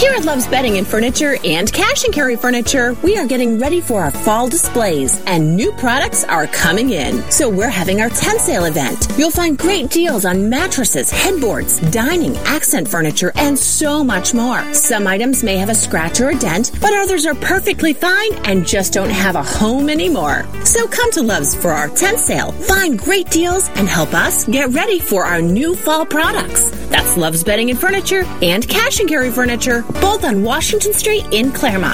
Here at Love's Bedding and Furniture and Cash and Carry Furniture, we are getting ready for our fall displays, and new products are coming in. So we're having our tent sale event. You'll find great deals on mattresses, headboards, dining, accent furniture, and so much more. Some items may have a scratch or a dent, but others are perfectly fine and just don't have a home anymore. So come to Love's for our tent sale, find great deals, and help us get ready for our new fall products. That's Love's Bedding and Furniture and Cash and Carry Furniture, both on Washington Street in Claremont.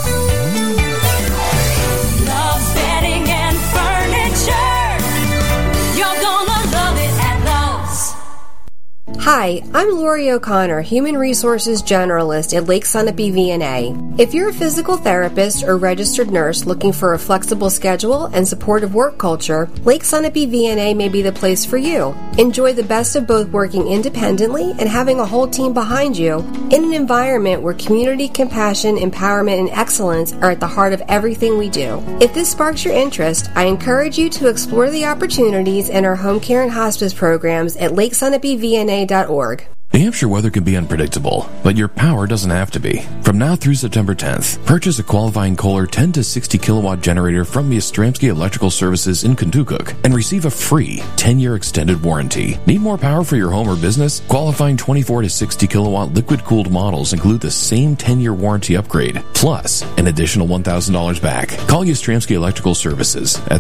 Love's Bedding and Furniture. You're gonna love it at Love's. Hi, I'm Lori O'Connor, Human Resources Generalist at Lake Sunapee VNA. If you're a physical therapist or registered nurse looking for a flexible schedule and supportive work culture, Lake Sunapee VNA may be the place for you. Enjoy the best of both working independently and having a whole team behind you in an environment where community, compassion, empowerment, and excellence are at the heart of everything we do. If this sparks your interest, I encourage you to explore the opportunities in our home care and hospice programs at lakesunapeevna.org. New Hampshire weather can be unpredictable, but your power doesn't have to be. From now through September 10th, purchase a qualifying Kohler 10 to 60 kilowatt generator from Yastrzemski Electrical Services in Kentucky and receive a free 10-year extended warranty. Need more power for your home or business? Qualifying 24 to 60 kilowatt liquid-cooled models include the same 10-year warranty upgrade, plus an additional $1,000 back. Call Yastrzemski Electrical Services at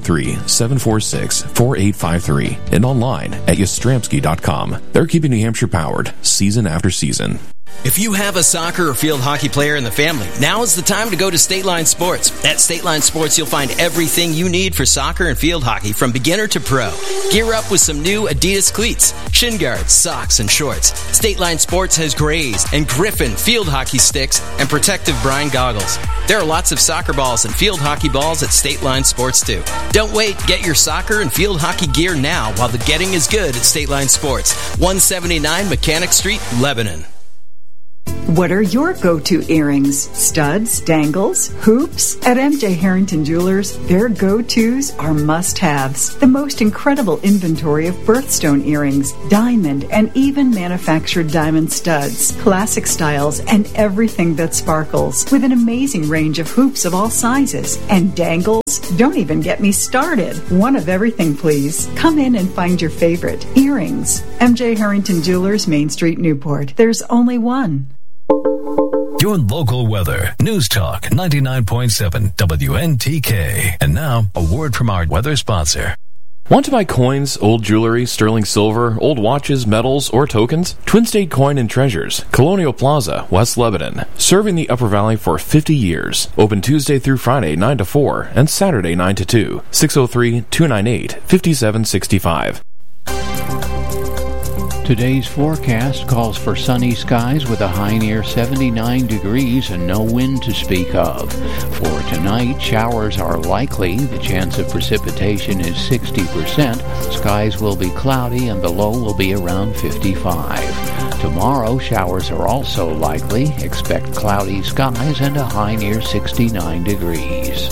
603-746-4853 and online at yastrzemski.com. They're keeping New Hampshire powered season after season. If you have a soccer or field hockey player in the family, now is the time to go to State Line Sports. At State Line Sports, you'll find everything you need for soccer and field hockey from beginner to pro. Gear up with some new Adidas cleats, shin guards, socks, and shorts. State Line Sports has Grays and Griffin field hockey sticks and protective brine goggles. There are lots of soccer balls and field hockey balls at State Line Sports, too. Don't wait. Get your soccer and field hockey gear now while the getting is good at State Line Sports. 179 Mechanic Street, Lebanon. What are your go-to earrings? Studs, dangles, hoops? At MJ Harrington Jewelers, their go-tos are must-haves. The most incredible inventory of birthstone earrings, diamond, and even manufactured diamond studs, classic styles, and everything that sparkles. With an amazing range of hoops of all sizes. And dangles? Don't even get me started. One of everything, please. Come in and find your favorite. Earrings. MJ Harrington Jewelers, Main Street, Newport. There's only one. Your local weather. News Talk 99.7 WNTK. And now, a word from our weather sponsor. Want to buy coins, old jewelry, sterling silver, old watches, medals, or tokens? Twin State Coin and Treasures, Colonial Plaza, West Lebanon. Serving the Upper Valley for 50 years. Open Tuesday through Friday 9 to 4 and Saturday 9 to 2. 603-298-5765. Today's forecast calls for sunny skies with a high near 79 degrees and no wind to speak of. For tonight, showers are likely. The chance of precipitation is 60%. Skies will be cloudy and the low will be around 55. Tomorrow, showers are also likely. Expect cloudy skies and a high near 69 degrees.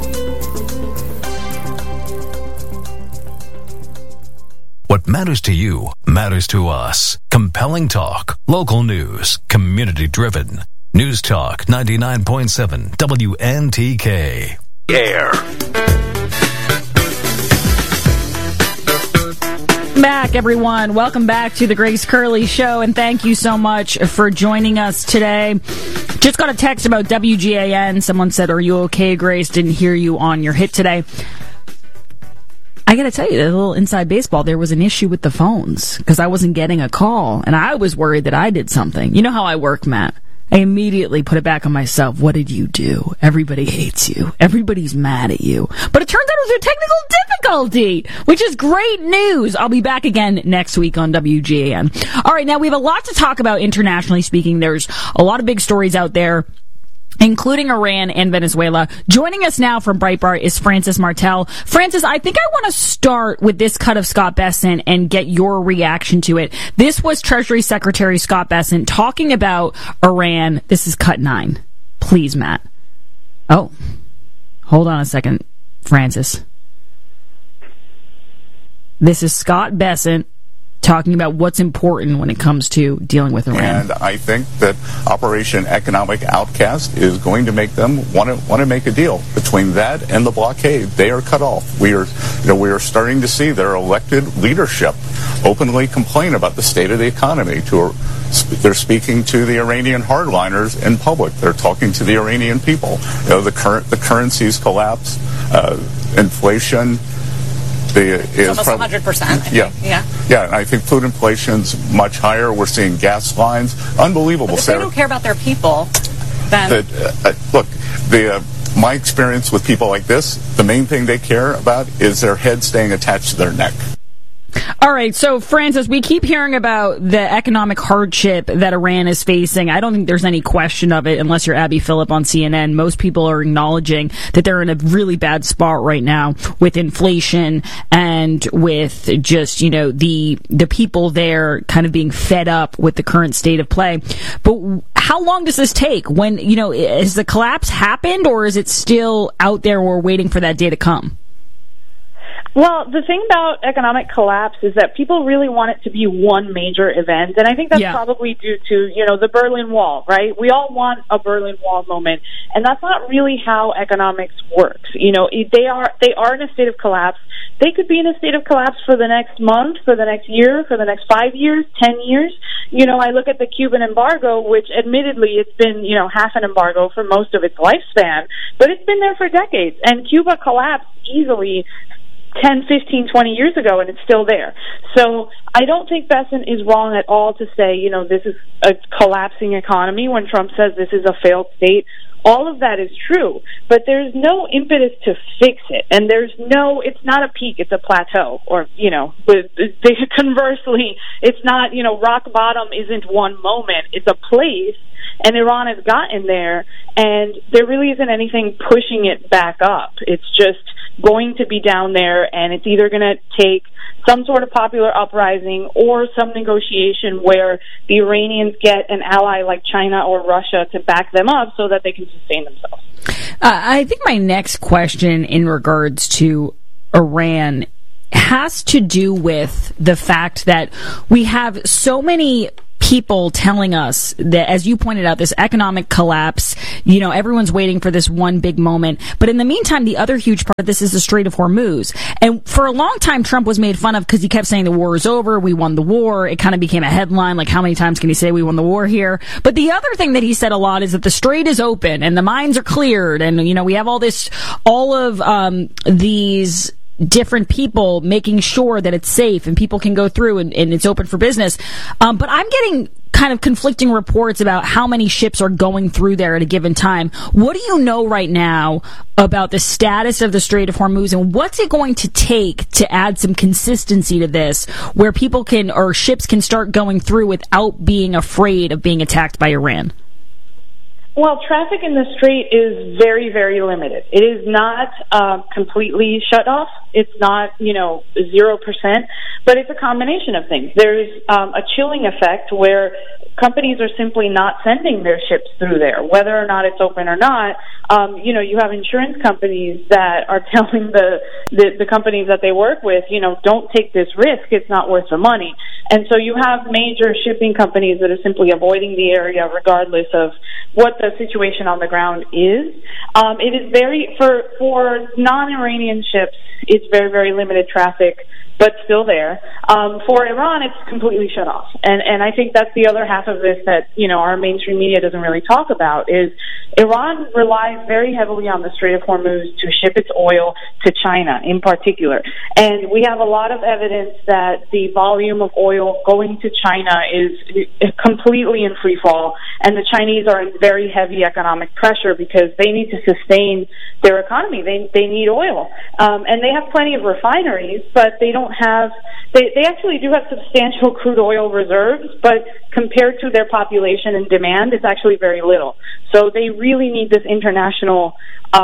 What matters to you matters to us. Compelling talk, local news, community-driven. News Talk 99.7 WNTK. Air. Back, everyone. Welcome back to the Grace Curley Show, and thank you so much for joining us today. Just got a text about WGAN. Someone said, "Are you okay, Grace? Didn't hear you on your hit today." I gotta tell you, a little inside baseball, there was an issue with the phones because I wasn't getting a call, and I was worried that I did something. You know how I work, Matt. I immediately put it back on myself. What did you do? Everybody hates you. Everybody's mad at you. But it turns out it was a technical difficulty, which is great news. I'll be back again next week on WGAN. All right, now we have a lot to talk about internationally speaking. There's a lot of big stories out there, including Iran and Venezuela. Joining us now from Breitbart is Francis Martel. Francis, I think I want to start with this cut of Scott Bessent and get your reaction to it. This was Treasury Secretary Scott Bessent talking about Iran. This is cut 9. Please, Matt. Oh, hold on a second, Francis. This is Scott Bessent talking about what's important when it comes to dealing with Iran. And I think that Operation Economic Outcast is going to make them want to make a deal. Between that and the blockade, they are cut off. We are starting to see their elected leadership openly complain about the state of the economy. They're speaking to the Iranian hardliners in public. They're talking to the Iranian people. The currency's collapse, inflation. It's almost 100%. Yeah. And I think food inflation's much higher. We're seeing gas lines. Unbelievable. But if they don't care about their people, then my experience with people like this, the main thing they care about is their head staying attached to their neck. All right, so Francis, we keep hearing about the economic hardship that Iran is facing. I don't think there's any question of it unless you're Abby Phillip on CNN. Most people are acknowledging that they're in a really bad spot right now with inflation and with just, the people there kind of being fed up with the current state of play. But how long does this take? When, has the collapse happened, or is it still out there, we're waiting for that day to come? Well, the thing about economic collapse is that people really want it to be one major event, and I think that's probably due to, the Berlin Wall, right? We all want a Berlin Wall moment, and that's not really how economics works. They are in a state of collapse. They could be in a state of collapse for the next month, for the next year, for the next 5 years, 10 years. I look at the Cuban embargo, which admittedly it's been, half an embargo for most of its lifespan, but it's been there for decades, and Cuba collapsed easily 10, 15, 20 years ago, and it's still there. So I don't think Bessent is wrong at all to say, this is a collapsing economy when Trump says this is a failed state. All of that is true, but there's no impetus to fix it, and it's not a peak, it's a plateau, or, conversely, it's not, rock bottom isn't one moment, it's a place, and Iran has gotten there, and there really isn't anything pushing it back up. It's just going to be down there, and it's either going to take some sort of popular uprising or some negotiation where the Iranians get an ally like China or Russia to back them up so that they can sustain themselves. I think my next question in regards to Iran has to do with the fact that we have so many people telling us that, as you pointed out, this economic collapse, everyone's waiting for this one big moment. But in the meantime, the other huge part of this is the Strait of Hormuz. And for a long time, Trump was made fun of because he kept saying the war is over, we won the war. It kind of became a headline, like how many times can he say we won the war here? But the other thing that he said a lot is that the strait is open and the mines are cleared. And, we have all of these different people making sure that it's safe and people can go through and it's open for business. But I'm getting kind of conflicting reports about how many ships are going through there at a given time. What do you know right now about the status of the Strait of Hormuz, and what's it going to take to add some consistency to this where people or ships can start going through without being afraid of being attacked by Iran? Well, traffic in the strait is very, very limited. It is not completely shut off. It's not, 0%, but it's a combination of things. There's a chilling effect where companies are simply not sending their ships through there, whether or not it's open or not. You have insurance companies that are telling the companies that they work with, don't take this risk. It's not worth the money. And so you have major shipping companies that are simply avoiding the area regardless of what the situation on the ground is. It is for non-Iranian ships, it's very, very limited traffic, but still there. For Iran, it's completely shut off. And I think that's the other half of this that, our mainstream media doesn't really talk about is Iran relies very heavily on the Strait of Hormuz to ship its oil to China in particular. And we have a lot of evidence that the volume of oil going to China is completely in free fall, and the Chinese are in very heavy economic pressure because they need to sustain their economy. They need oil. And they have plenty of refineries, but they don't have, they actually do have substantial crude oil reserves, but compared to their population and demand, it's actually very little. So they really need this international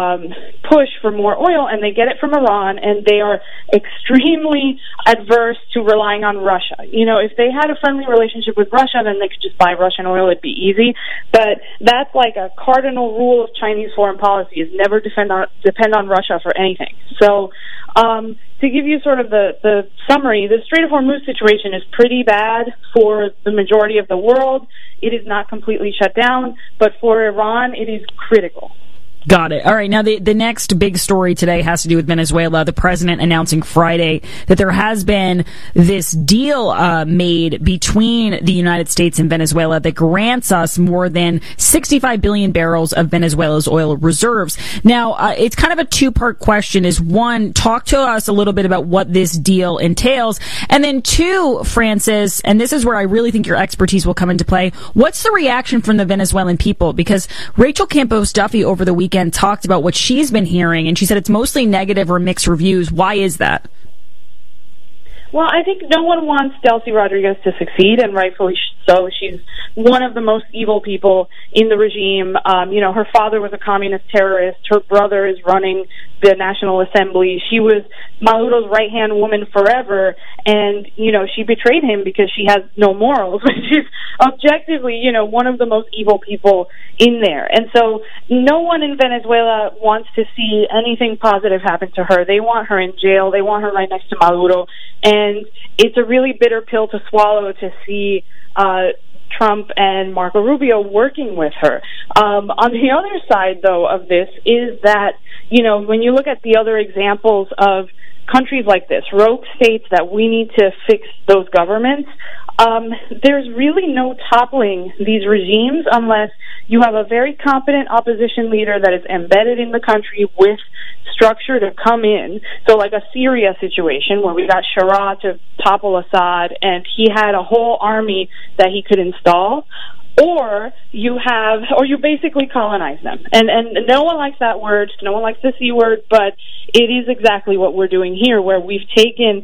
push for more oil, and they get it from Iran, and they are extremely adverse to relying on Russia. If they had a friendly relationship with Russia, then they could just buy Russian oil. It'd be easy. But that's like a cardinal rule of Chinese foreign policy, is never depend on Russia for anything. So To give you sort of the summary, the Strait of Hormuz situation is pretty bad for the majority of the world. It is not completely shut down, but for Iran, it is critical. Got it. All right. Now, the next big story today has to do with Venezuela. The president announcing Friday that there has been this deal made between the United States and Venezuela that grants us more than 65 billion barrels of Venezuela's oil reserves. Now, it's kind of a two-part question. Is one, talk to us a little bit about what this deal entails. And then two, Francis, and this is where I really think your expertise will come into play, what's the reaction from the Venezuelan people? Because Rachel Campos Duffy over the weekend talked about what she's been hearing, and she said it's mostly negative or mixed reviews. Why is that? Well, I think no one wants Delcy Rodriguez to succeed, and rightfully so. She's one of the most evil people in the regime. Her father was a communist terrorist. Her brother is running the National Assembly. She was Maduro's right-hand woman forever, and, she betrayed him because she has no morals. She's objectively, one of the most evil people in there. And so no one in Venezuela wants to see anything positive happen to her. They want her in jail. They want her right next to Maduro. And it's a really bitter pill to swallow to see Trump and Marco Rubio working with her. On the other side, though, of this is that, when you look at the other examples of countries like this, rogue states that we need to fix those governments, there's really no toppling these regimes unless you have a very competent opposition leader that is embedded in the country with structure to come in. So like a Syria situation where we got Sharaa to topple Assad and he had a whole army that he could install. Or you basically colonize them. And no one likes that word, no one likes the C word, but it is exactly what we're doing here, where we've taken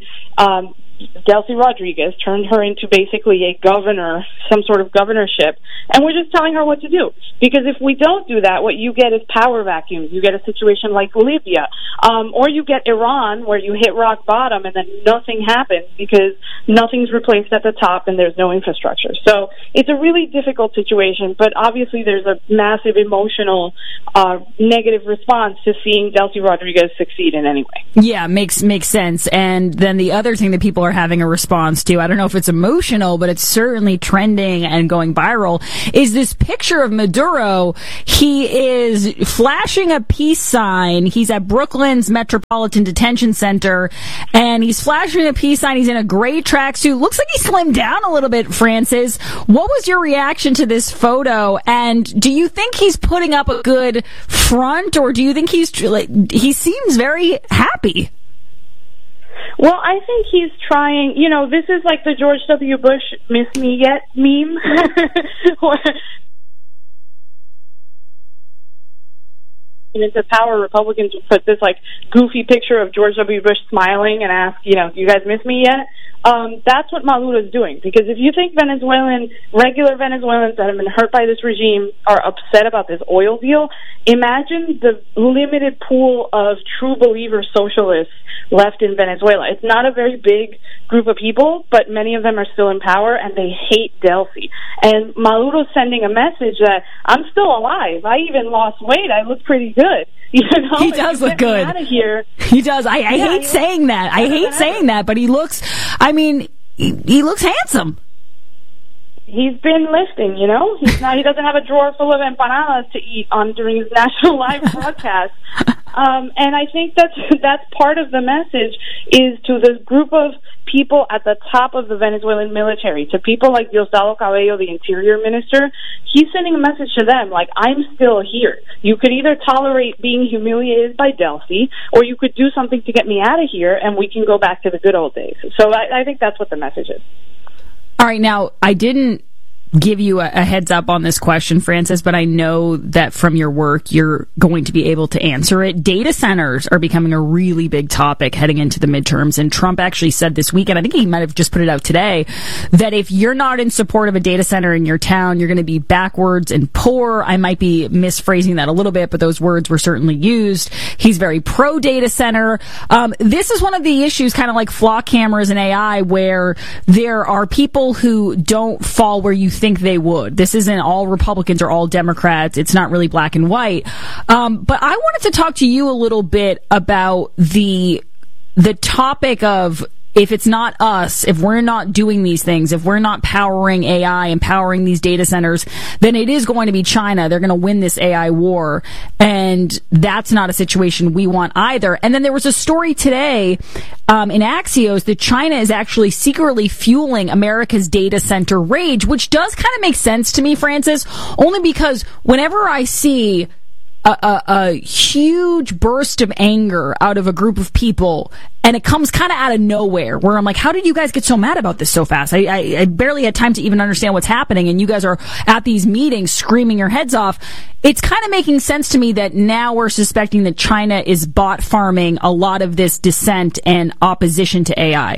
Delcy Rodriguez, turned her into basically a governor, some sort of governorship, and we're just telling her what to do. Because if we don't do that, what you get is power vacuums. You get a situation like Libya, or you get Iran, where you hit rock bottom and then nothing happens because nothing's replaced at the top and there's no infrastructure. So it's a really difficult situation, but obviously there's a massive emotional negative response to seeing Delcy Rodriguez succeed in any way. Yeah, makes sense. And then the other thing that people are having a response to, I don't know if it's emotional, but it's certainly trending and going viral, is this picture of Maduro. He is flashing a peace sign. He's at Brooklyn's Metropolitan Detention Center, and he's flashing a peace sign. He's in a gray tracksuit. Looks like he slimmed down a little bit, Francis. What was your reaction to this photo? And do you think he's putting up a good front, or do you think he seems very happy? Well, I think he's trying, this is like the George W. Bush "Miss Me Yet" meme. Into power, Republicans would put this goofy picture of George W. Bush smiling and ask, do you guys miss me yet? That's what Maduro's doing. Because if you think regular Venezuelans that have been hurt by this regime are upset about this oil deal, imagine the limited pool of true believer socialists left in Venezuela. It's not a very big group of people, but many of them are still in power, and they hate Delcy. And Maduro's sending a message that I'm still alive. I even lost weight. I look pretty good. He does look good. Out of here. He does. I hate saying that. I hate saying that, but he looks, he looks handsome. He's been lifting, he doesn't have a drawer full of empanadas to eat during his national live broadcast. And I think that's part of the message, is to this group of people at the top of the Venezuelan military, to people like Diosdado Cabello, the interior minister. He's sending a message to them, I'm still here. You could either tolerate being humiliated by Delcy, or you could do something to get me out of here, and we can go back to the good old days. So I think that's what the message is. All right, now, I didn't give you a heads up on this question, Francis, but I know that from your work, you're going to be able to answer it. Data centers are becoming a really big topic heading into the midterms, and Trump actually said this weekend, I think he might have just put it out today, that if you're not in support of a data center in your town, you're going to be backwards and poor. I might be misphrasing that a little bit, but those words were certainly used. He's very pro data center. This is one of the issues, kind of like flock cameras and AI, where there are people who don't fall where you think they would. This isn't all Republicans or all Democrats. It's not really black and white. But I wanted to talk to you a little bit about the the topic of, if it's not us, if we're not doing these things, if we're not powering AI and powering these data centers, then it is going to be China. They're going to win this AI war. And that's not a situation we want either. And then there was a story today in Axios that China is actually secretly fueling America's data center rage, which does kind of make sense to me, Francis, only because whenever I see a huge burst of anger out of a group of people, and it comes kind of out of nowhere, where I'm like, how did you guys get so mad about this so fast? I barely had time to even understand what's happening, and you guys are at these meetings screaming your heads off. It's kind of making sense to me that now we're suspecting that China is bot farming a lot of this dissent and opposition to AI.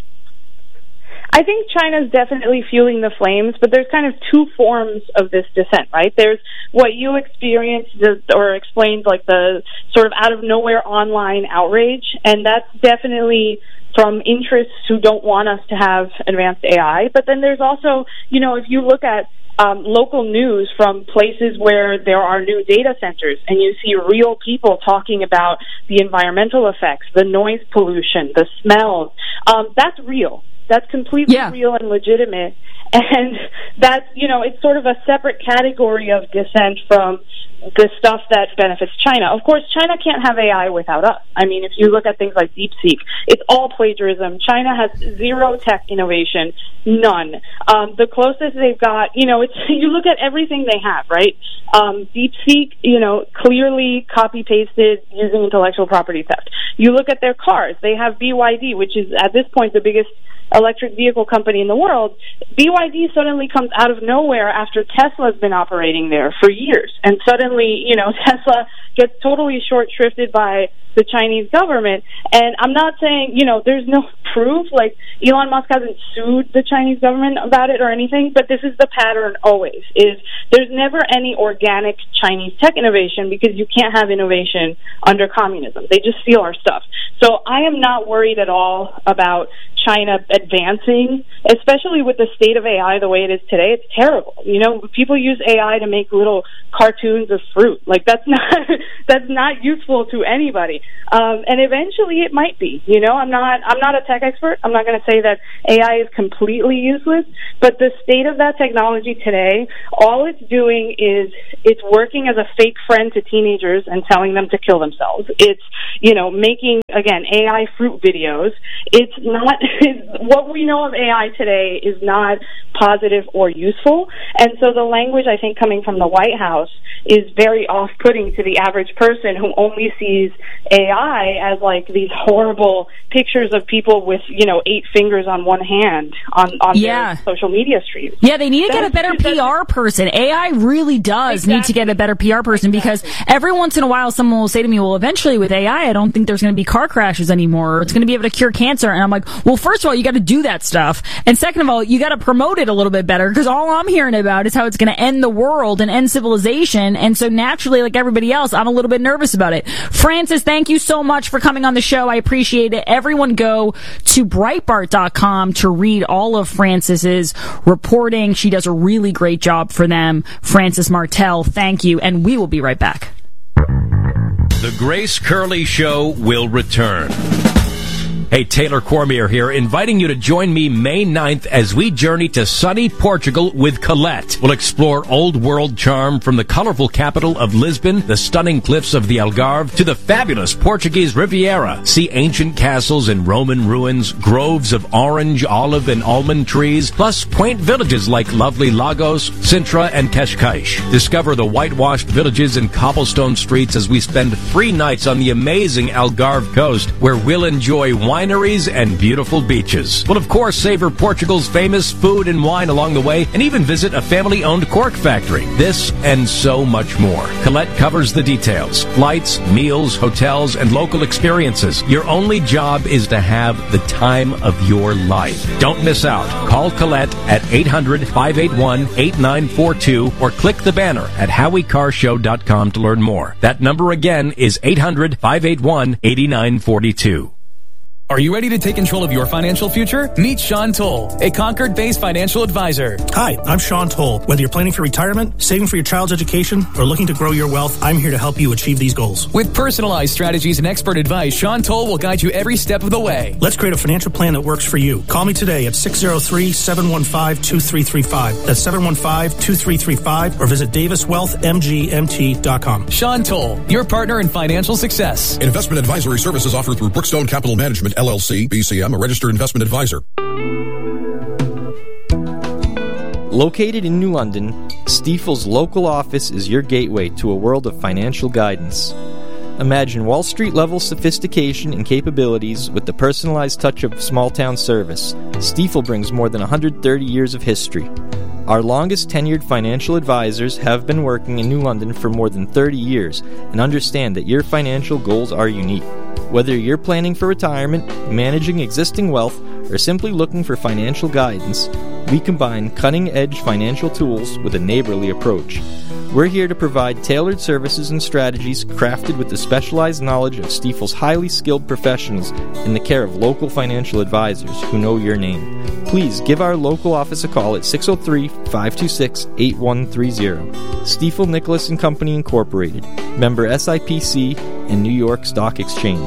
I think China's definitely fueling the flames, but there's kind of two forms of this dissent, right? There's what you experienced or explained, like the sort of out of nowhere online outrage, and that's definitely from interests who don't want us to have advanced AI. But then there's also, if you look at local news from places where there are new data centers, and you see real people talking about the environmental effects, the noise pollution, the smells, that's real. That's completely real and legitimate. And that's, it's sort of a separate category of dissent from the stuff that benefits China. Of course, China can't have AI without us. I mean, if you look at things like DeepSeek, it's all plagiarism. China has zero tech innovation, none. The closest they've got, you look at everything they have, right? DeepSeek, clearly copy-pasted using intellectual property theft. You look at their cars. They have BYD, which is, at this point, the biggest electric vehicle company in the world. BYD suddenly comes out of nowhere after Tesla's been operating there for years. And suddenly, Tesla gets totally short-shrifted by the Chinese government. And I'm not saying, there's no proof, like Elon Musk hasn't sued the Chinese government about it or anything, but this is the pattern always, is there's never any organic Chinese tech innovation because you can't have innovation under communism. They just steal our stuff. So I am not worried at all about China advancing, especially with the state of AI the way it is today. It's terrible. People use AI to make little cartoons of fruit. Like, that's not useful to anybody. And eventually it might be. I'm not a tech expert. I'm not going to say that AI is completely useless, but the state of that technology today, all it's doing is it's working as a fake friend to teenagers and telling them to kill themselves. It's, making, again, AI fruit videos. It's not, what we know of AI today is not positive or useful. And so the language, I think, coming from the White House is very off-putting to the average person who only sees AI as like these horrible pictures of people with, 8 fingers on one hand on their social media streams. Yeah, they need to get a better PR person. AI really does need to get a better PR person because every once in a while someone will say to me, well, eventually with AI, I don't think there's going to be car crashes anymore, or it's going to be able to cure cancer. And I'm like, well, first of all, you got to do that stuff. And second of all, you got to promote it a little bit better because all I'm hearing about is how it's going to end the world and end civilization. And so naturally, like everybody else, I'm a little bit nervous about it. Francis, thank you so much for coming on the show. I appreciate it. Everyone go to Breitbart.com to read all of Francis's reporting. She does a really great job for them. Francis Martel, thank you. And we will be right back. The Grace Curley Show will return. Hey, Taylor Cormier here, inviting you to join me May 9th as we journey to sunny Portugal with Colette. We'll explore old world charm from the colorful capital of Lisbon, the stunning cliffs of the Algarve, to the fabulous Portuguese Riviera. See ancient castles and Roman ruins, groves of orange, olive, and almond trees, plus quaint villages like lovely Lagos, Sintra, and Cascais. Discover the whitewashed villages and cobblestone streets as we spend 3 nights on the amazing Algarve coast, where we'll enjoy wineries and beautiful beaches. We'll, of course, savor Portugal's famous food and wine along the way, and even visit a family-owned cork factory. This and so much more. Colette covers the details. Flights, meals, hotels, and local experiences. Your only job is to have the time of your life. Don't miss out. Call Colette at 800-581-8942 or click the banner at HowieCarShow.com to learn more. That number again is 800-581-8942. Are you ready to take control of your financial future? Meet Sean Toll, a Concord-based financial advisor. Hi, I'm Sean Toll. Whether you're planning for retirement, saving for your child's education, or looking to grow your wealth, I'm here to help you achieve these goals. With personalized strategies and expert advice, Sean Toll will guide you every step of the way. Let's create a financial plan that works for you. Call me today at 603-715-2335. That's 715-2335, or visit daviswealthmgmt.com. Sean Toll, your partner in financial success. Investment advisory services offered through Brookstone Capital Management, LLC, BCM, a registered investment advisor. Located in New London, Stifel's local office is your gateway to a world of financial guidance. Imagine Wall Street-level sophistication and capabilities with the personalized touch of small-town service. Stifel brings more than 130 years of history. Our longest tenured financial advisors have been working in New London for more than 30 years and understand that your financial goals are unique. Whether you're planning for retirement, managing existing wealth, or simply looking for financial guidance, we combine cutting-edge financial tools with a neighborly approach. We're here to provide tailored services and strategies crafted with the specialized knowledge of Stifel's highly skilled professionals in the care of local financial advisors who know your name. Please give our local office a call at 603-526-8130. Stifel Nicholas & Company Incorporated, member SIPC and New York Stock Exchange.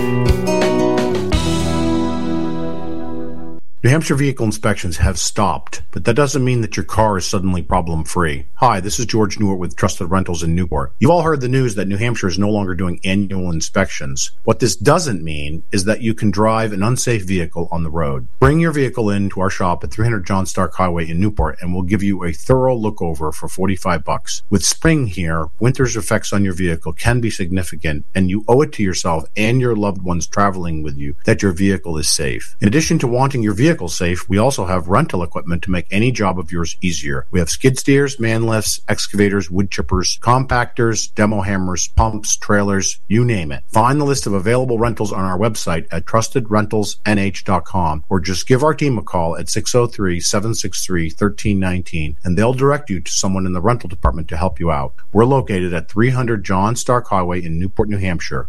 New Hampshire vehicle inspections have stopped, but that doesn't mean that your car is suddenly problem-free. Hi, this is George Newart with Trusted Rentals in Newport. You've all heard the news that New Hampshire is no longer doing annual inspections. What this doesn't mean is that you can drive an unsafe vehicle on the road. Bring your vehicle in to our shop at 300 John Stark Highway in Newport, and we'll give you a thorough look-over for $45. With spring here, winter's effects on your vehicle can be significant, and you owe it to yourself and your loved ones traveling with you that your vehicle is safe. In addition to wanting your vehicle safe, we also have rental equipment to make any job of yours easier. We have skid steers, man lifts, excavators, wood chippers, compactors, demo hammers, pumps, trailers, you name it. Find the list of available rentals on our website at trustedrentalsnh.com, or just give our team a call at 603-763-1319 and they'll direct you to someone in the rental department to help you out. We're located at 300 John Stark Highway in Newport, New Hampshire,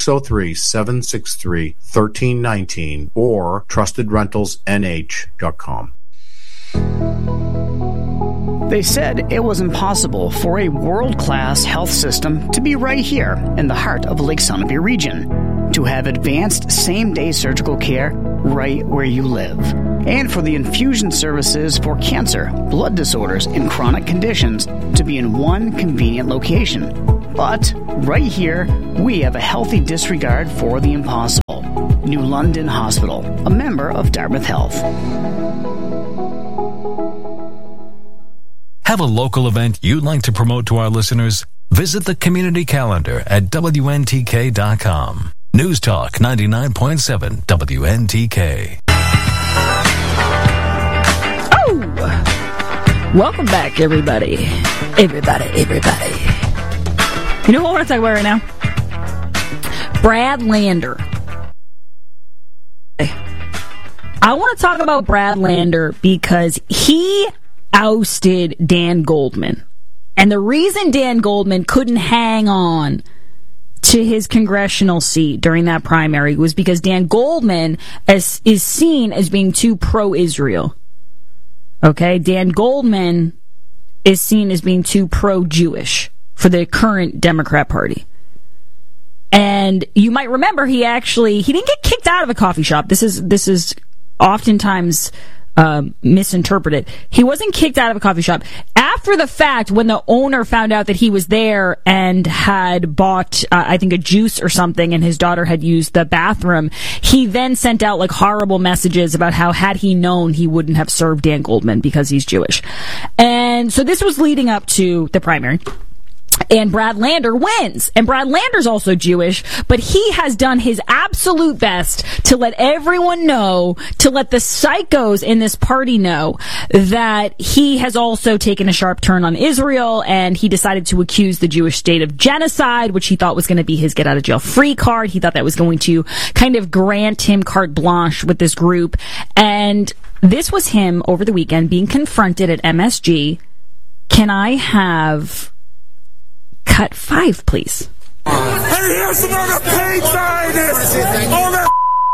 603-763-1319 or trustedrentalsnh.com. They said it was impossible for a world-class health system to be right here in the heart of Lake Sunapee region, to have advanced same-day surgical care right where you live, and for the infusion services for cancer, blood disorders, and chronic conditions to be in one convenient location. But right here, we have a healthy disregard for the impossible. New London Hospital, a member of Dartmouth Health. Have a local event you'd like to promote to our listeners? Visit the community calendar at WNTK.com. News Talk 99.7 WNTK. Oh! Welcome back, everybody. Everybody. You know what I want to talk about right now? Brad Lander. I want to talk about Brad Lander because he ousted Dan Goldman. And the reason Dan Goldman couldn't hang on to his congressional seat during that primary was because Dan Goldman is seen as being too pro-Israel. Okay? Dan Goldman is seen as being too pro-Jewish for the current Democrat Party. And you might remember he didn't get kicked out of a coffee shop. This is oftentimes misinterpreted. He wasn't kicked out of a coffee shop. After the fact, when the owner found out that he was there and had bought, I think, a juice or something, and his daughter had used the bathroom, he then sent out like horrible messages about how had he known he wouldn't have served Dan Goldman because he's Jewish. And so this was leading up to the primary. And Brad Lander wins. And Brad Lander's also Jewish, but he has done his absolute best to let everyone know, to let the psychos in this party know, that he has also taken a sharp turn on Israel, and he decided to accuse the Jewish state of genocide, which he thought was going to be his get-out-of-jail-free card. He thought that was going to kind of grant him carte blanche with this group. And this was him over the weekend being confronted at MSG. Can I have cut 5, please? Hey, here's another page scientist on that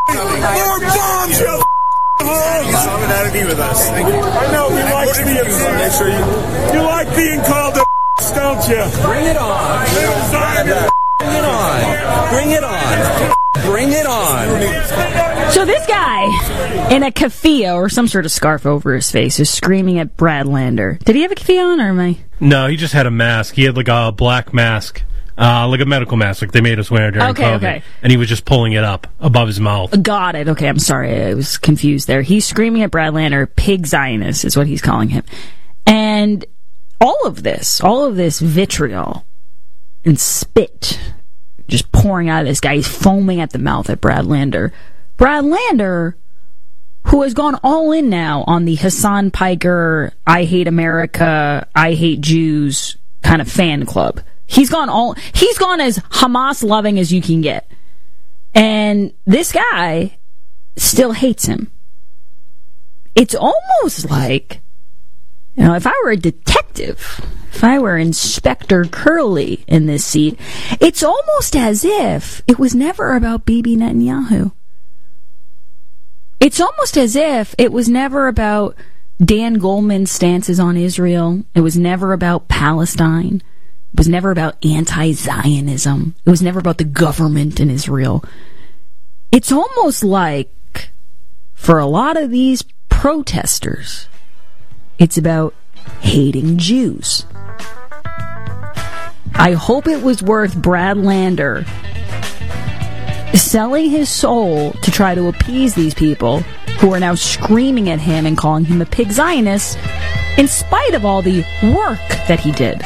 More bombs, you solidarity with us. Thank you. I know he likes being make sure you like being called a don't you? Bring it on. Bring it on. Bring it on. Bring it on. So this guy in a keffiyeh or some sort of scarf over his face is screaming at Brad Lander. Did he have a keffiyeh on, or am I? No, he just had a mask. He had like a black mask. Like a medical mask, like they made us wear during COVID. Okay. And he was just pulling it up above his mouth. Got it. Okay, I'm sorry. I was confused there. He's screaming at Brad Lander. Pig Zionist is what he's calling him. And all of this vitriol and spit just pouring out of this guy. He's foaming at the mouth at Brad Lander. Brad Lander, who has gone all in now on the Hassan Piker, I hate America, I hate Jews kind of fan club. He's gone as Hamas loving as you can get. And this guy still hates him. It's almost like, if I were a detective, if I were Inspector Curley in this seat, it's almost as if it was never about Bibi Netanyahu. It's almost as if it was never about Dan Goldman's stances on Israel. It was never about Palestine. It was never about anti-Zionism. It was never about the government in Israel. It's almost like, for a lot of these protesters, it's about hating Jews. I hope it was worth Brad Lander selling his soul to try to appease these people who are now screaming at him and calling him a pig Zionist, in spite of all the work that he did.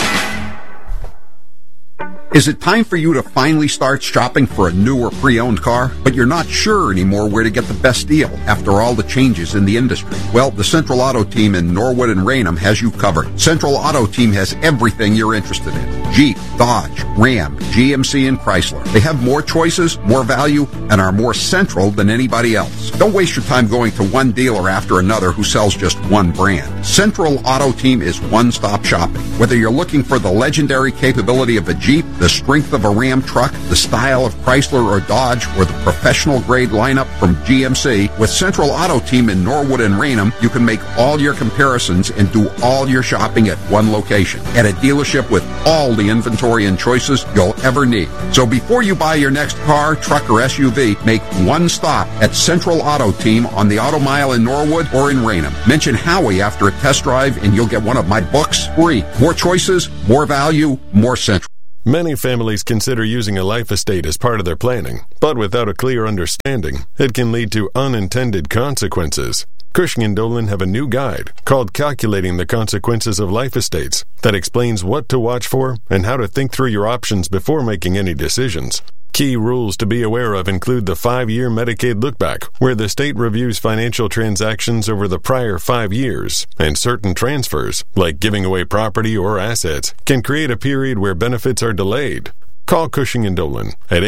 Is it time for you to finally start shopping for a new or pre-owned car, but you're not sure anymore where to get the best deal after all the changes in the industry? Well, the Central Auto Team in Norwood and Raynham has you covered. Central Auto Team has everything you're interested in. Jeep, Dodge, Ram, GMC, and Chrysler. They have more choices, more value, and are more central than anybody else. Don't waste your time going to one dealer after another who sells just one brand. Central Auto Team is one-stop shopping. Whether you're looking for the legendary capability of a Jeep, the strength of a Ram truck, the style of Chrysler or Dodge, or the professional-grade lineup from GMC, with Central Auto Team in Norwood and Raynham, you can make all your comparisons and do all your shopping at one location, at a dealership with all the inventory and choices you'll ever need. So before you buy your next car, truck, or SUV, make one stop at Central Auto Team on the Auto Mile in Norwood or in Raynham. Mention Howie after a test drive and you'll get one of my books free. More choices, more value, more Central. Many families consider using a life estate as part of their planning, but without a clear understanding, it can lead to unintended consequences. Cushing & Dolan have a new guide called Calculating the Consequences of Life Estates that explains what to watch for and how to think through your options before making any decisions. Key rules to be aware of include the 5-year Medicaid lookback, where the state reviews financial transactions over the prior 5 years, and certain transfers, like giving away property or assets, can create a period where benefits are delayed. Call Cushing & Dolan at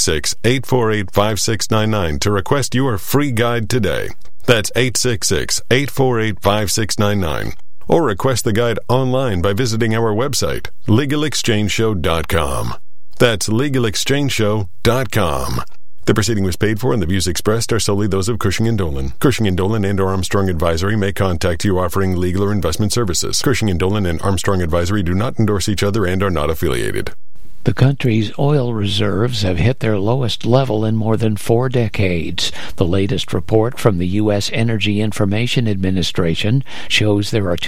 866-848-5699 to request your free guide today. That's 866-848-5699. Or request the guide online by visiting our website, LegalExchangeShow.com. That's LegalExchangeShow.com. The proceeding was paid for and the views expressed are solely those of Cushing & Dolan. Cushing & Dolan and or Armstrong Advisory may contact you offering legal or investment services. Cushing & Dolan and Armstrong Advisory do not endorse each other and are not affiliated. The country's oil reserves have hit their lowest level in more than 4 decades. The latest report from the U.S. Energy Information Administration shows there are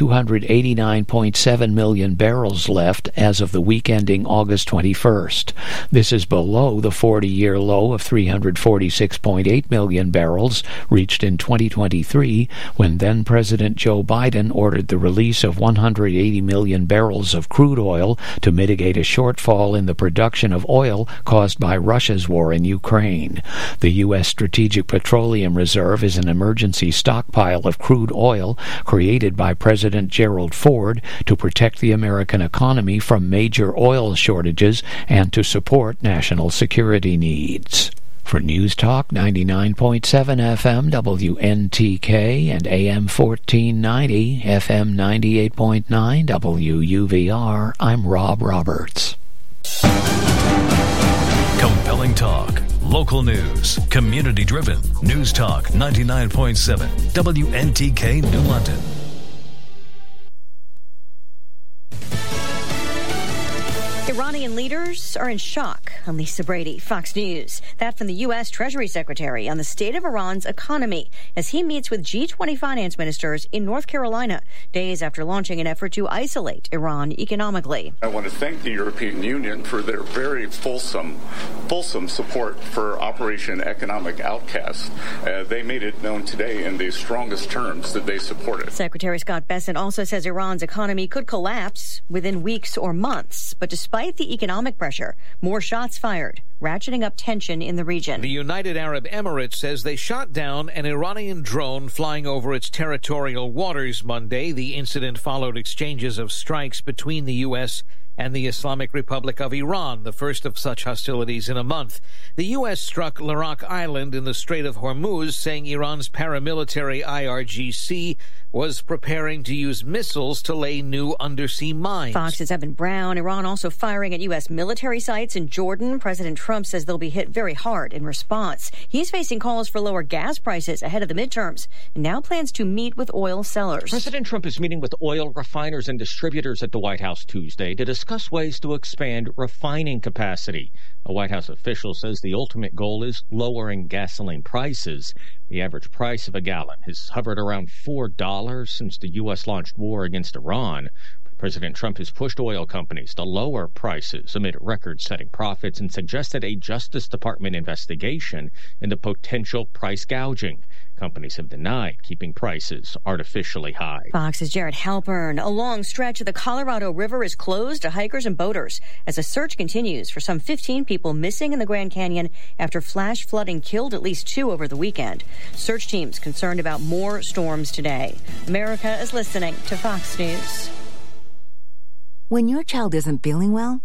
289.7 million barrels left as of the week ending August 21st. This is below the 40-year low of 346.8 million barrels reached in 2023, when then-President Joe Biden ordered the release of 180 million barrels of crude oil to mitigate a shortfall in the production of oil caused by Russia's war in Ukraine. The U.S. Strategic Petroleum Reserve is an emergency stockpile of crude oil created by President Gerald Ford to protect the American economy from major oil shortages and to support national security needs. For News Talk 99.7 FM WNTK and AM 1490 FM 98.9 WUVR, I'm Rob Roberts. Compelling talk, local news, community-driven. News Talk 99.7 WNTK New London. Iranian leaders are in shock. I'm Lisa Brady, Fox News. That from the U.S. Treasury Secretary on the state of Iran's economy as he meets with G20 finance ministers in North Carolina, days after launching an effort to isolate Iran economically. I want to thank the European Union for their very fulsome support for Operation Economic Outcast. They made it known today in the strongest terms that they support it. Secretary Scott Bessent also says Iran's economy could collapse within weeks or months, but despite the economic pressure, more shots fired, ratcheting up tension in the region. The United Arab Emirates says they shot down an Iranian drone flying over its territorial waters Monday. The incident followed exchanges of strikes between the U.S. and the Islamic Republic of Iran, the first of such hostilities in a month. The U.S. struck Larak Island in the Strait of Hormuz, saying Iran's paramilitary IRGC was preparing to use missiles to lay new undersea mines. Fox's Evan Brown. Iran also firing at U.S. military sites in Jordan. President Trump says they'll be hit very hard in response. He's facing calls for lower gas prices ahead of the midterms and now plans to meet with oil sellers. President Trump is meeting with oil refiners and distributors at the White House Tuesday to discuss ways to expand refining capacity. A White House official says the ultimate goal is lowering gasoline prices. The average price of a gallon has hovered around $4 since the U.S. launched war against Iran. President Trump has pushed oil companies to lower prices amid record-setting profits and suggested a Justice Department investigation into potential price gouging. Companies have denied keeping prices artificially high. Fox's Jared Halpern. A long stretch of the Colorado River is closed to hikers and boaters as a search continues for some 15 people missing in the Grand Canyon after flash flooding killed at least 2 over the weekend. Search teams concerned about more storms today. America is listening to Fox News. When your child isn't feeling well,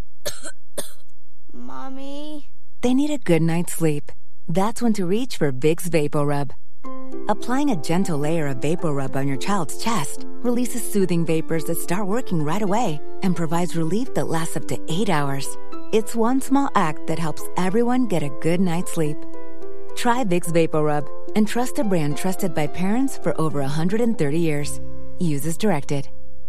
Mommy, they need a good night's sleep. That's when to reach for Vicks VapoRub. Applying a gentle layer of VapoRub on your child's chest releases soothing vapors that start working right away and provides relief that lasts up to 8 hours. It's one small act that helps everyone get a good night's sleep. Try Vicks VapoRub and trust a brand trusted by parents for over 130 years. Use as directed.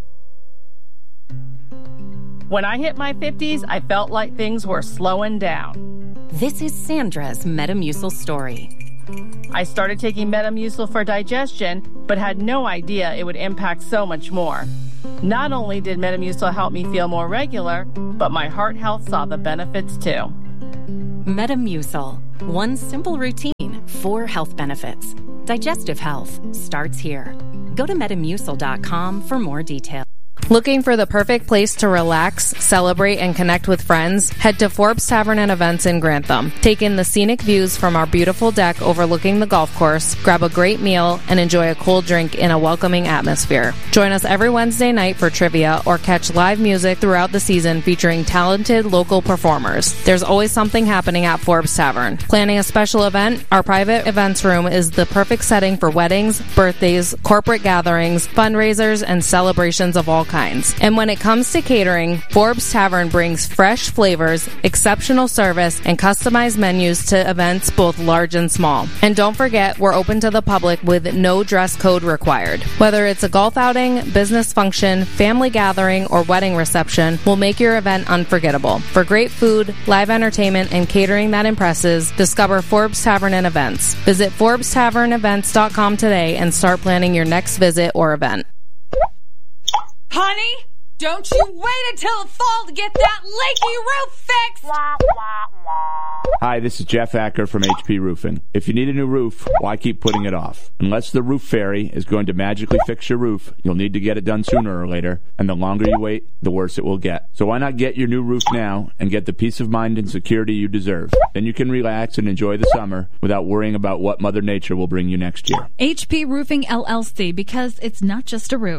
When I hit my 50s, I felt like things were slowing down. This is Sandra's Metamucil story. I started taking Metamucil for digestion, but had no idea it would impact so much more. Not only did Metamucil help me feel more regular, but my heart health saw the benefits too. Metamucil. One simple routine, 4 health benefits. Digestive health starts here. Go to Metamucil.com for more details. Looking for the perfect place to relax, celebrate, and connect with friends? Head to Forbes Tavern and Events in Grantham. Take in the scenic views from our beautiful deck overlooking the golf course, grab a great meal, and enjoy a cold drink in a welcoming atmosphere. Join us every Wednesday night for trivia or catch live music throughout the season featuring talented local performers. There's always something happening at Forbes Tavern. Planning a special event? Our private events room is the perfect setting for weddings, birthdays, corporate gatherings, fundraisers, and celebrations of all kinds. And when it comes to catering, Forbes Tavern brings fresh flavors, exceptional service, and customized menus to events both large and small. And don't forget, we're open to the public with no dress code required. Whether it's a golf outing, business function, family gathering, or wedding reception, we'll make your event unforgettable. For great food, live entertainment, and catering that impresses, discover Forbes Tavern and Events. Visit ForbesTavernEvents.com today and start planning your next visit or event. Honey, don't you wait until the fall to get that leaky roof fixed! Hi, this is Jeff Acker from HP Roofing. If you need a new roof, why keep putting it off? Unless the roof fairy is going to magically fix your roof, you'll need to get it done sooner or later, and the longer you wait, the worse it will get. So why not get your new roof now and get the peace of mind and security you deserve? Then you can relax and enjoy the summer without worrying about what Mother Nature will bring you next year. HP Roofing LLC, because it's not just a roof.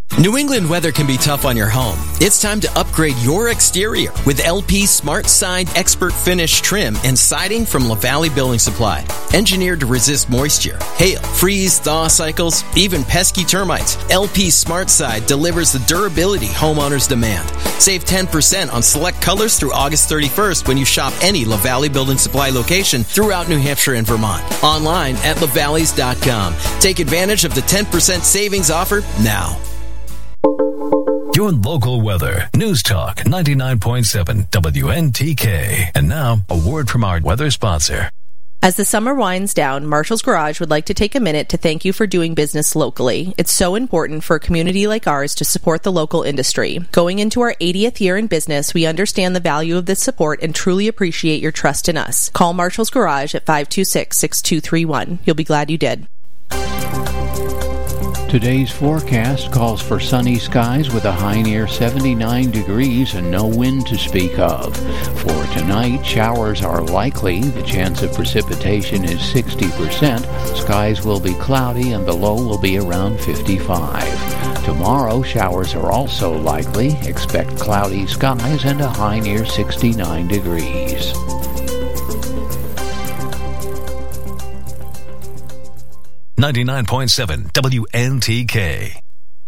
New England weather can be tough on your home. It's time to upgrade your exterior with LP Smart Side Expert Finish trim and siding from LaValle Building Supply. Engineered to resist moisture, hail, freeze, thaw cycles, even pesky termites, LP Smart Side delivers the durability homeowners demand. Save 10% on select colors through August 31st when you shop any LaValle Building Supply location throughout New Hampshire and Vermont. Online at lavalleys.com. Take advantage of the 10% savings offer now. Your local weather. News Talk 99.7 WNTK. And now, a word from our weather sponsor. As the summer winds down, Marshall's Garage would like to take a minute to thank you for doing business locally. It's so important for a community like ours to support the local industry. Going into our 80th year in business, we understand the value of this support and truly appreciate your trust in us. Call Marshall's Garage at 526-6231. You'll be glad you did. Today's forecast calls for sunny skies with a high near 79 degrees and no wind to speak of. For tonight, showers are likely. The chance of precipitation is 60%. Skies will be cloudy and the low will be around 55. Tomorrow, showers are also likely. Expect cloudy skies and a high near 69 degrees. .7 WNTK.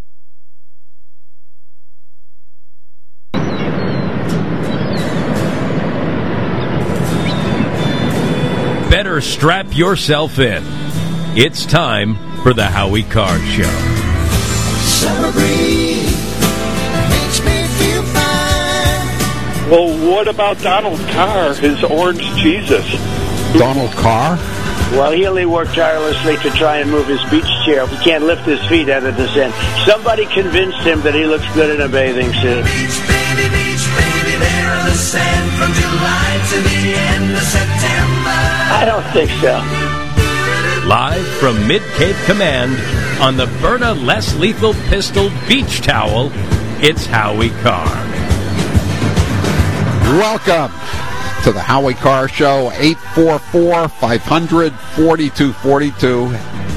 Better strap yourself in. It's time for the Howie Carr Show. Summer breeze makes me feel fine. Well, what about Donald Carr, his orange Jesus? Donald Carr? Well, he only worked tirelessly to try and move his beach chair. He can't lift his feet out of the sand. Somebody convinced him that he looks good in a bathing suit. Beach, baby, there on the sand from July to the end of September. I don't think so. Live from Mid-Cape Command on the Byrna Less Lethal Pistol Beach Towel, it's Howie Carr. Welcome to the Howie Carr Show, 844-500-4242,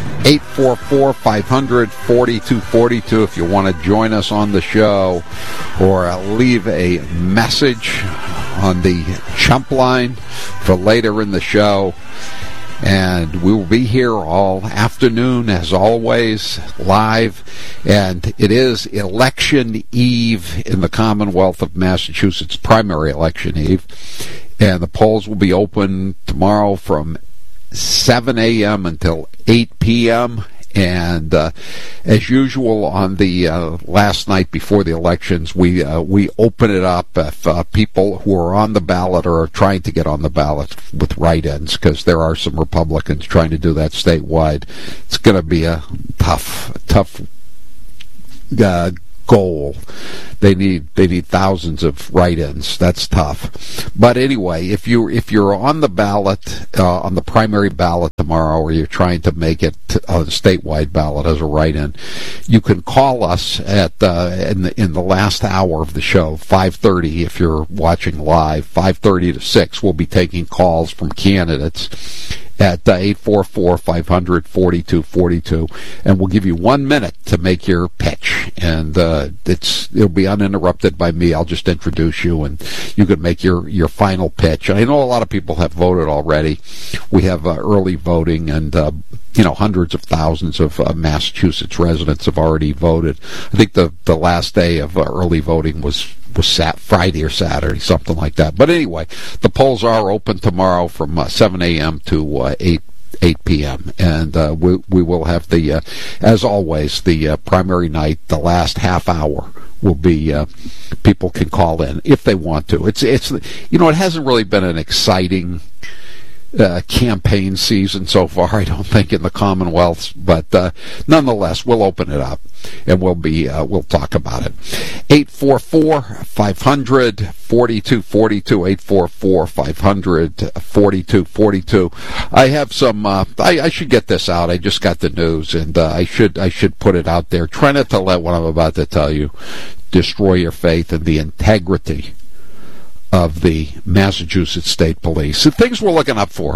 844-500-4242 if you want to join us on the show or leave a message on the chump line for later in the show. And we will be here all afternoon, as always, live. And it is election eve in the Commonwealth of Massachusetts, primary election eve. And the polls will be open tomorrow from 7 a.m. until 8 p.m. And as usual, on the last night before the elections, we open it up if people who are on the ballot or are trying to get on the ballot with write-ins, because there are some Republicans trying to do that statewide. It's going to be a tough goal. They need thousands of write-ins. That's tough. But anyway, if you're on the ballot, on the primary ballot tomorrow, or you're trying to make it on a statewide ballot as a write-in, you can call us at in the last hour of the show, 5:30. If you're watching live, 5:30 to 6, we'll be taking calls from candidates at 844-500-4242, and we'll give you 1 minute to make your pitch, and it'll be uninterrupted by me. I'll just introduce you, and you can make your final pitch. I know a lot of people have voted already. We have early voting, and hundreds of thousands of Massachusetts residents have already voted. I think the last day of early voting was Friday or Saturday, something like that. But anyway, the polls are open tomorrow from 7 a.m. to 8 p.m. And we will have as always, the primary night, the last half hour will be people can call in if they want to. It hasn't really been an exciting campaign season so far, I don't think, in the Commonwealth, but nonetheless, we'll open it up and we'll talk about it. 844-500-4242, 844-500-4242. I have some. I should get this out. I just got the news, and I should put it out there. Try not to let what I'm about to tell you destroy your faith in the integrity of the Massachusetts State Police. So things were looking up for them.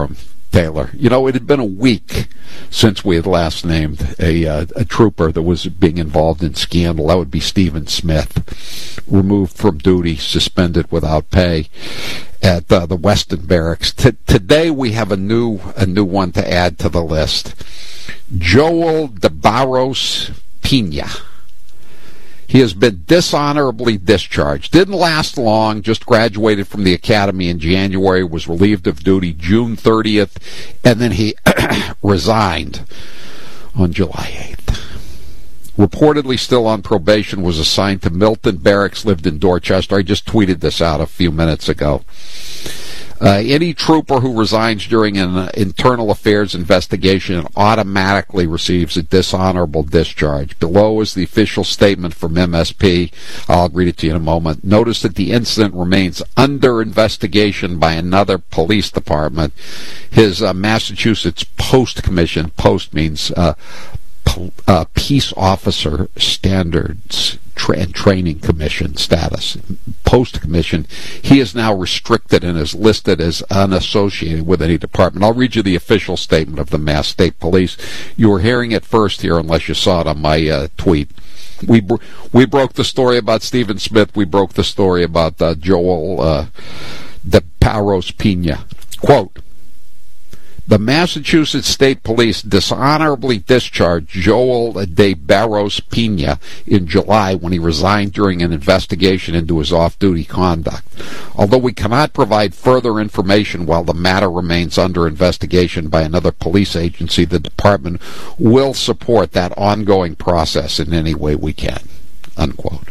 Taylor. You know, it had been a week since we had last named a trooper that was being involved in scandal. That would be Stephen Smith, removed from duty, suspended without pay at the Weston Barracks. Today we have a new one to add to the list. Joel de Barros Pina. He has been dishonorably discharged. Didn't last long, just graduated from the academy in January, was relieved of duty June 30th, and then he resigned on July 8th. Reportedly still on probation, was assigned to Milton Barracks, lived in Dorchester. I just tweeted this out a few minutes ago. Any trooper who resigns during an internal affairs investigation automatically receives a dishonorable discharge. Below is the official statement from MSP. I'll read it to you in a moment. Notice that the incident remains under investigation by another police department. His Massachusetts Post Commission, post means Peace Officer Standards and Training Commission status. Post Commission, he is now restricted and is listed as unassociated with any department. I'll read you the official statement of the Mass State Police. You were hearing it first here, unless you saw it on my tweet. We broke the story about Stephen Smith. We broke the story about Joel de Barros Pina. Quote, the Massachusetts State Police dishonorably discharged Joel de Barros Pina in July when he resigned during an investigation into his off-duty conduct. Although we cannot provide further information while the matter remains under investigation by another police agency, the department will support that ongoing process in any way we can. Unquote.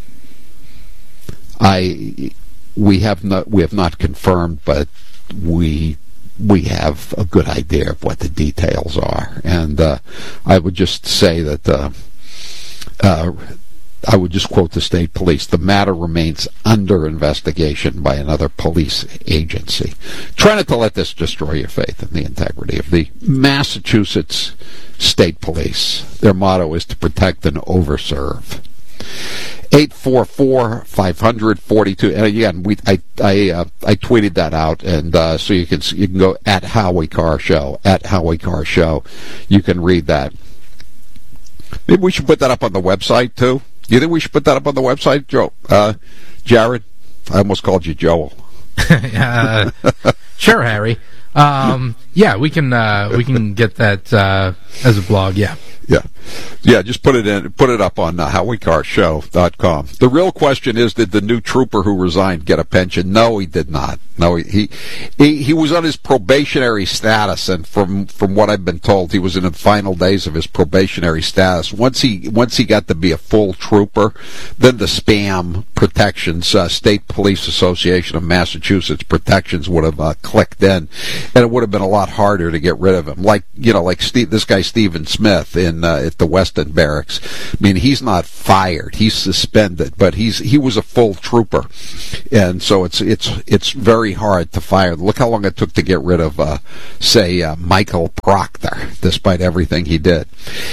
We have not confirmed, but we have a good idea of what the details are. And I would just say that I would just quote the state police. The matter remains under investigation by another police agency. Try not to let this destroy your faith in the integrity of the Massachusetts State Police. Their motto is to protect and overserve. 844-500-42. And again, I tweeted that out, and so you can go at Howie Carr Show. At Howie Carr Show, you can read that. Maybe we should put that up on the website too. Do you think we should put that up on the website, Joe? Jared, I almost called you Joel. Sure, Harry. Yeah, we can get that as a blog. Yeah, just put it up on HowieCarShow.com. The real question is, did the new trooper who resigned get a pension? No, he did not. No, he was on his probationary status, and from what I've been told, he was in the final days of his probationary status. Once he got to be a full trooper, then the SPAM protections, State Police Association of Massachusetts protections, would have clicked in, and it would have been a lot harder to get rid of him. Like this guy Stephen Smith at the Weston Barracks. I mean, he's not fired; he's suspended, but he was a full trooper, and so it's very hard to fire. Look how long it took to get rid of, Michael Proctor, despite everything he did.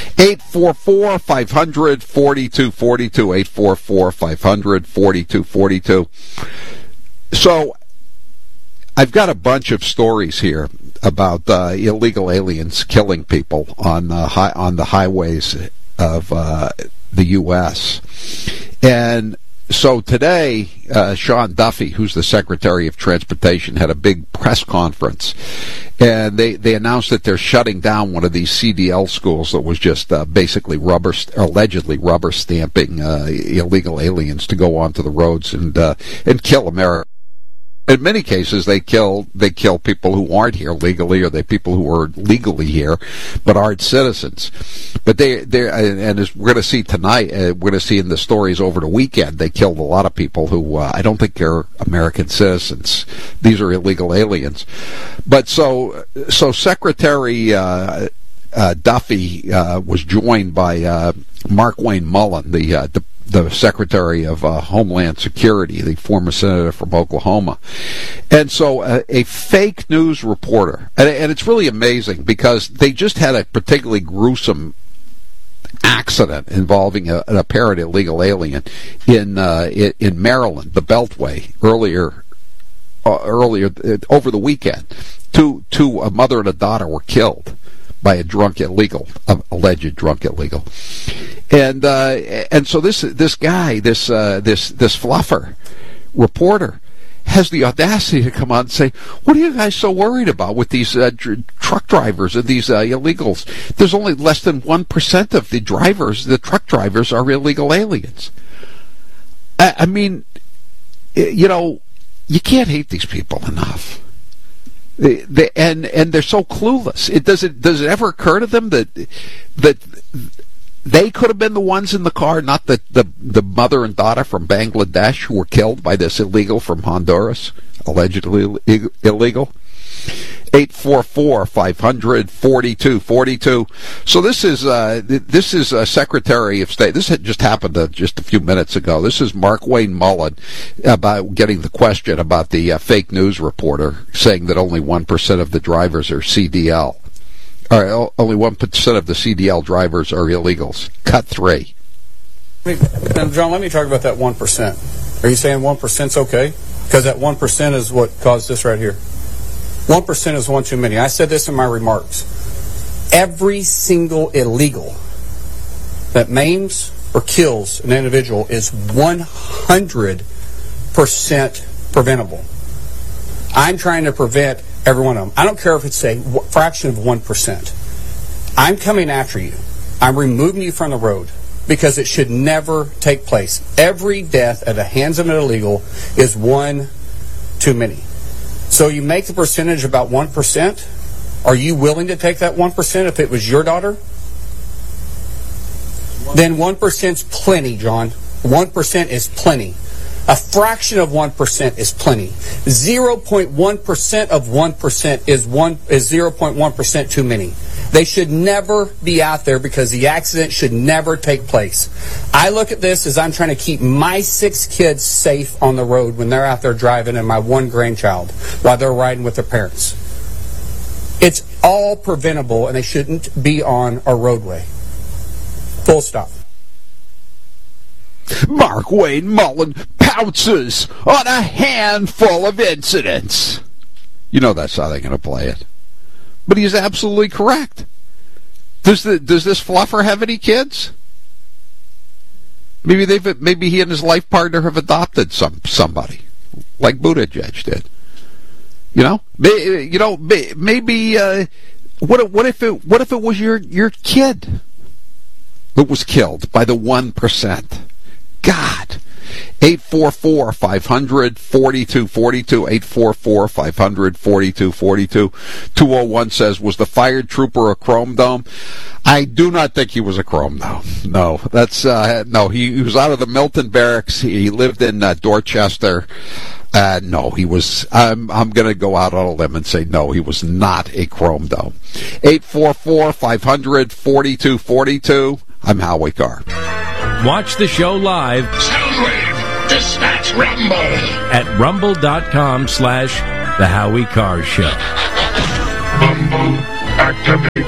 844-500-4242. 844-500-4242. So, I've got a bunch of stories here about illegal aliens killing people on the highways of the U.S. And so today, Sean Duffy, who's the Secretary of Transportation, had a big press conference, and they announced that they're shutting down one of these CDL schools that was just basically allegedly rubber stamping illegal aliens to go onto the roads and kill Americans. In many cases, they kill people who aren't here legally, or they people who are legally here but aren't citizens. But and as we're going to see tonight, we're going to see in the stories over the weekend, they killed a lot of people who I don't think they're American citizens. These are illegal aliens. But so Secretary Duffy was joined by Mark Wayne Mullen, the Secretary of Homeland Security, the former senator from Oklahoma. And so a fake news reporter, and it's really amazing because they just had a particularly gruesome accident involving an apparent illegal alien in Maryland, the Beltway, earlier over the weekend. a mother and a daughter were killed by a drunk illegal, alleged drunk illegal, and so this guy, this fluffer reporter, has the audacity to come out and say, "What are you guys so worried about with these truck drivers and these illegals? There's only less than 1% of the truck drivers are illegal aliens." I mean, you can't hate these people enough. And they're so clueless. Does it ever occur to them that they could have been the ones in the car, not the mother and daughter from Bangladesh who were killed by this illegal from Honduras, allegedly illegal? 844-500-4242. So this is Secretary of State. This had just happened just a few minutes ago. This is Mark Wayne Mullen about getting the question about the fake news reporter saying that only 1% of the drivers are CDL. Or only 1% of the CDL drivers are illegals. Cut 3. Now, John, let me talk about that 1%. Are you saying 1%'s okay? Because that 1% is what caused this right here. 1% is one too many. I said this in my remarks. Every single illegal that maims or kills an individual is 100% preventable. I'm trying to prevent every one of them. I don't care if it's a fraction of 1%. I'm coming after you. I'm removing you from the road because it should never take place. Every death at the hands of an illegal is one too many. So you make the percentage about 1%. Are you willing to take that 1% if it was your daughter? Then 1%'s plenty, John. 1% is plenty. A fraction of 1% is plenty. 0.1% of 1% is 0.1% too many. They should never be out there because the accident should never take place. I look at this as I'm trying to keep my 6 kids safe on the road when they're out there driving and my 1 grandchild while they're riding with their parents. It's all preventable and they shouldn't be on a roadway. Full stop. Mark Wayne Mullen pounces on a handful of incidents. You know that's how they're going to play it. But he's absolutely correct. Does this fluffer have any kids? Maybe he and his life partner have adopted somebody, like Buttigieg did. Maybe. What if it was your kid that was killed by the 1%? God. 844-500-4242, 844-500-4242. 201 says, was the fired trooper a chrome dome? I do not think he was a chrome dome. No, that's no. He was out of the Milton Barracks. He lived in Dorchester. No, he was. I'm going to go out on a limb and say no, he was not a chrome dome. 844-500-4242. I'm Howie Carr. Watch the show live. Soundwave, dispatch Rumble. At rumble.com/The Howie Carr Show. Rumble, activate.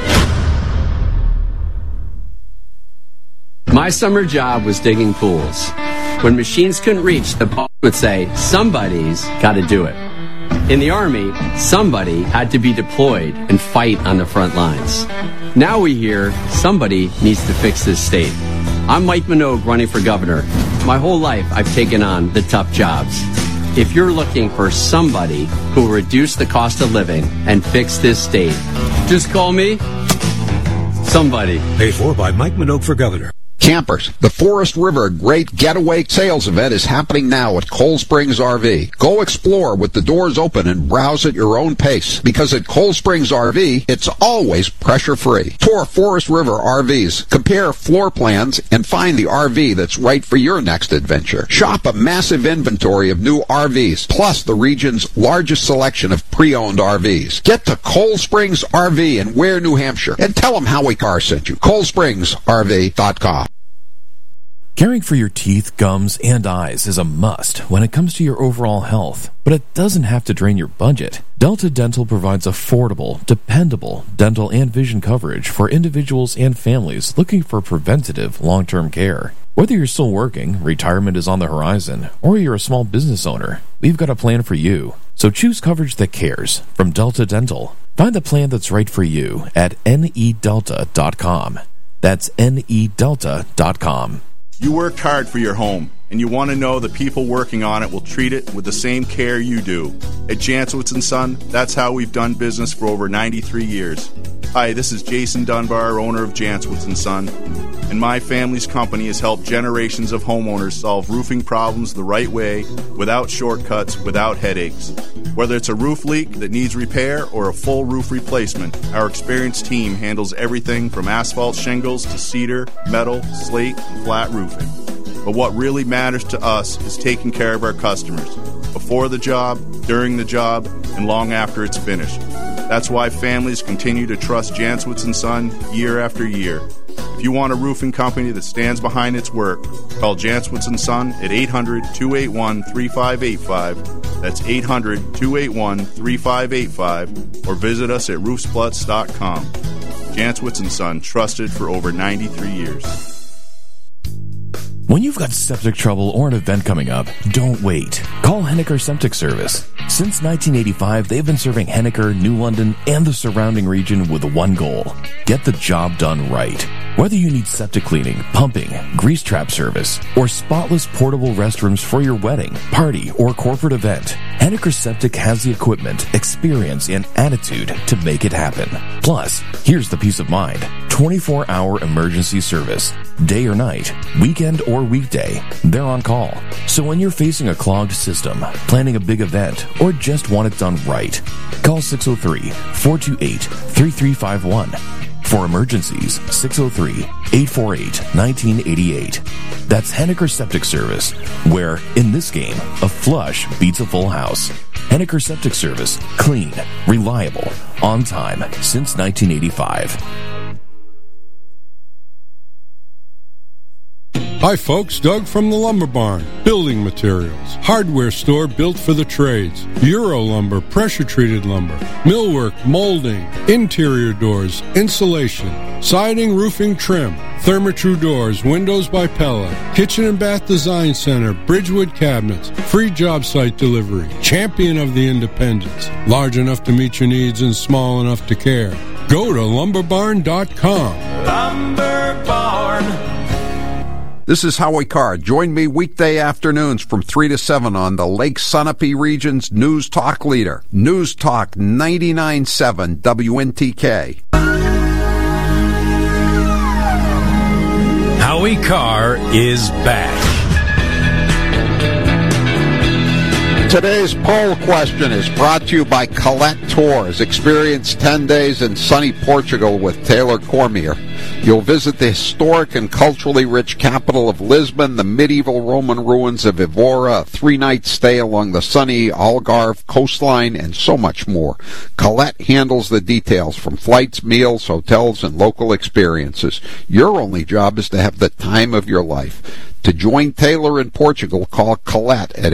My summer job was digging pools. When machines couldn't reach, the boss would say, somebody's got to do it. In the Army, somebody had to be deployed and fight on the front lines. Now we hear somebody needs to fix this state. I'm Mike Minogue running for governor. My whole life I've taken on the tough jobs. If you're looking for somebody who will reduce the cost of living and fix this state, just call me somebody. Paid for by Mike Minogue for governor. Campers, the Forest River Great Getaway Sales Event is happening now at Cold Springs RV. Go explore with the doors open and browse at your own pace. Because at Cold Springs RV, it's always pressure-free. Tour Forest River RVs, compare floor plans, and find the RV that's right for your next adventure. Shop a massive inventory of new RVs, plus the region's largest selection of pre-owned RVs. Get to Cold Springs RV in Ware, New Hampshire, and tell them Howie Carr sent you. ColdSpringsRV.com. Caring for your teeth, gums, and eyes is a must when it comes to your overall health, but it doesn't have to drain your budget. Delta Dental provides affordable, dependable dental and vision coverage for individuals and families looking for preventative, long-term care. Whether you're still working, retirement is on the horizon, or you're a small business owner, we've got a plan for you. So choose coverage that cares from Delta Dental. Find the plan that's right for you at nedelta.com. That's nedelta.com. You worked hard for your home, and you want to know the people working on it will treat it with the same care you do. At Jantzowitz & Son, that's how we've done business for over 93 years. Hi, this is Jason Dunbar, owner of Jantzowitz & Son, and my family's company has helped generations of homeowners solve roofing problems the right way, without shortcuts, without headaches. Whether it's a roof leak that needs repair or a full roof replacement, our experienced team handles everything from asphalt shingles to cedar, metal, slate, and flat roofing. But what really matters to us is taking care of our customers, before the job, during the job, and long after it's finished. That's why families continue to trust Jantzowitz & Son year after year. If you want a roofing company that stands behind its work, call Jantzowitz & Son at 800-281-3585. That's 800-281-3585. Or visit us at roofsplutz.com. Jantzowitz & Son, trusted for over 93 years. When you've got septic trouble or an event coming up, don't wait. Call Henniker Septic Service. Since 1985, they've been serving Henniker, New London, and the surrounding region with one goal: get the job done right. Whether you need septic cleaning, pumping, grease trap service, or spotless portable restrooms for your wedding, party, or corporate event, Henniker Septic has the equipment, experience, and attitude to make it happen. Plus, here's the peace of mind: 24-hour emergency service. Day or night, weekend or weekday, they're on call. So when you're facing a clogged system, planning a big event, or just want it done right, call 603-428-3351. For emergencies, 603-848-1988. That's Henniker Septic Service, where, in this game, a flush beats a full house. Henniker Septic Service, clean, reliable, on time, since 1985. Hi folks, Doug from the Lumber Barn. Building materials. Hardware store built for the trades. Euro lumber, pressure-treated lumber. Millwork, molding. Interior doors, insulation. Siding, roofing, trim. Therma-Tru doors, windows by Pella. Kitchen and Bath Design Center, Bridgewood cabinets. Free job site delivery. Champion of the independents. Large enough to meet your needs and small enough to care. Go to lumberbarn.com. Lumber Barn. This is Howie Carr. Join me weekday afternoons from 3 to 7 on the Lake Sunapee region's News Talk leader. News Talk 99.7 WNTK. Howie Carr is back. Today's poll question is brought to you by Colette Tours. Experience 10 days in sunny Portugal with Taylor Cormier. You'll visit the historic and culturally rich capital of Lisbon, the medieval Roman ruins of Evora, a 3-night stay along the sunny Algarve coastline, and so much more. Colette handles the details from flights, meals, hotels, and local experiences. Your only job is to have the time of your life. To join Taylor in Portugal, call Colette at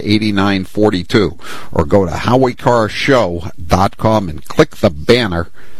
800-581-8942 or go to HowieCarShow.com and click the banner